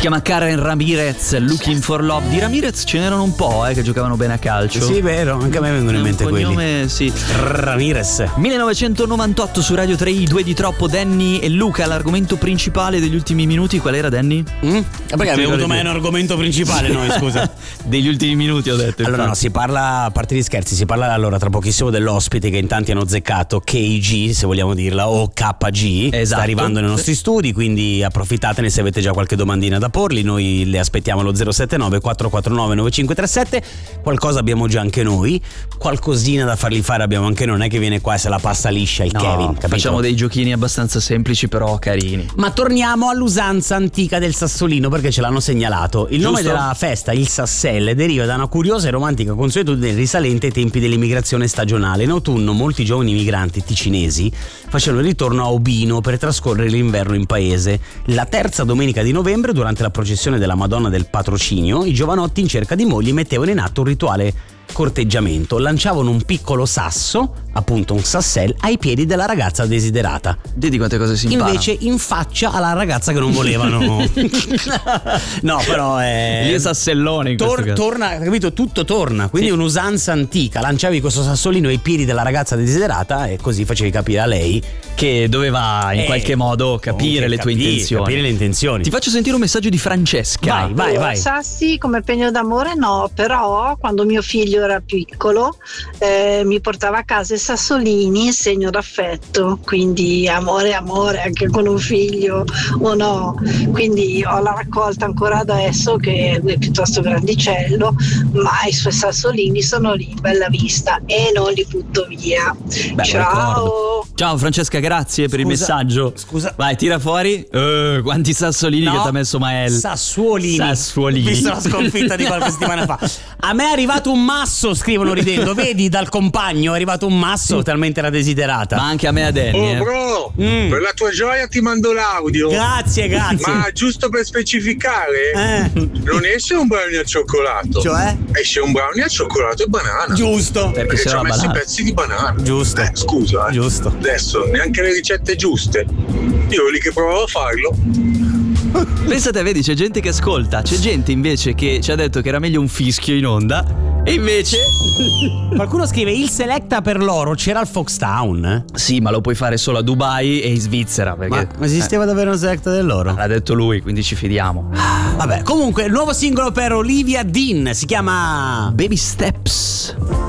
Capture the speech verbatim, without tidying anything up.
chiama Karen Ramirez, Looking for Love. Di Ramirez ce n'erano un po' eh, che giocavano bene a calcio. Sì, vero, anche a me vengono in mente quelli. Cognome, sì. Ramirez. millenovecentonovantotto su Radio tre, i due di troppo, Danny e Luca. L'argomento principale degli ultimi minuti qual era, Danny? Mm? Perché abbiamo avuto mai un argomento principale noi, scusa? Degli ultimi minuti ho detto. Allora infatti. no, si parla, a parte gli scherzi, si parla allora tra pochissimo dell'ospite che in tanti hanno zeccato, K G se vogliamo dirla, o K G. Esatto. Sta arrivando nei nostri studi, quindi approfittatene se avete già qualche domandina da porli. Noi le aspettiamo allo zero sette nove quattro quattro nove nove cinque tre sette. Qualcosa abbiamo già anche noi, qualcosina da fargli fare abbiamo anche noi, non è che viene qua e se la passa liscia il No, Kevin, capito? facciamo dei giochini abbastanza semplici però carini. Ma torniamo all'usanza antica del sassolino, perché ce l'hanno segnalato. Il nome Giusto. della festa, il Sasselle, deriva da una curiosa e romantica consuetudine risalente ai tempi dell'immigrazione stagionale. In autunno molti giovani migranti ticinesi facevano il ritorno a Obino per trascorrere l'inverno in paese. La terza domenica di novembre, durante la processione della Madonna del Patrocinio, i giovanotti in cerca di mogli mettevano in atto un rituale corteggiamento, lanciavano un piccolo sasso, appunto un sassel, ai piedi della ragazza desiderata. Vedi quante cose si imparano. Invece in faccia alla ragazza che non volevano. No, però è Lì è sassellone in questo Tor- caso. torna, capito? Tutto torna. Quindi Sì. un'usanza antica. Lanciavi questo sassolino ai piedi della ragazza desiderata e così facevi capire a lei che doveva in Eh, qualche modo capire le tue capire, intenzioni. Capire le intenzioni. Ti faccio sentire un messaggio di Francesca. Vai, vai, vai. Sassi come pegno d'amore no, però quando mio figlio era piccolo eh, mi portava a casa i sassolini, segno d'affetto, quindi amore amore anche con un figlio o no, quindi ho la raccolta ancora adesso che lui è piuttosto grandicello, ma i suoi sassolini sono lì in bella vista e non li butto via. Beh, Ciao. ricordo. Ciao Francesca, grazie per il Scusa, messaggio. scusa. Vai, tira fuori. Eh, quanti sassolini No, che ti ha messo Mael. Sassuolini. Sassuolini. Visto la sconfitta di qualche settimana fa. A me è arrivato un masso, scrivono ridendo. Vedi, dal compagno è arrivato un masso, talmente era desiderata. Ma anche a me a Danny. Oh eh. bro, Mm. per la tua gioia ti mando l'audio. Grazie, grazie. Ma giusto per specificare, Eh, non esce un brownie al cioccolato. cioè? Esce un brownie al cioccolato e banana. Giusto. Perché Perché ci c'era ho la messo i banana. pezzi di banana. Giusto. Eh, scusa, eh. Giusto. Adesso neanche le ricette giuste. Io lì che provavo a farlo. Pensate, vedi, c'è gente che ascolta. C'è gente invece che ci ha detto che era meglio un fischio in onda. E invece Qualcuno scrive il Selecta per l'oro, c'era al Foxtown. Eh? sì, ma lo puoi fare solo a Dubai e in Svizzera. Perché Ma esisteva davvero un Selecta dell'oro? eh, l'ha detto lui, quindi ci fidiamo. Vabbè, comunque il nuovo singolo per Olivia Dean si chiama Baby Steps.